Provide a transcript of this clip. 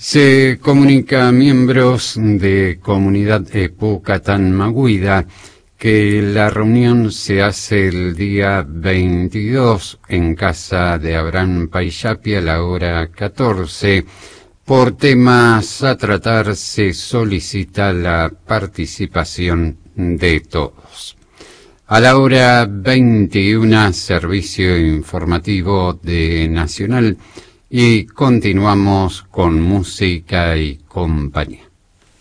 Se comunica a miembros de Comunidad Epocatán Maguida que la reunión se hace el día 22 en casa de Abraham Paillapi a la hora 14. Por temas a tratar se solicita la participación de todos. A la hora 21, servicio informativo de Nacional, y continuamos con música y compañía.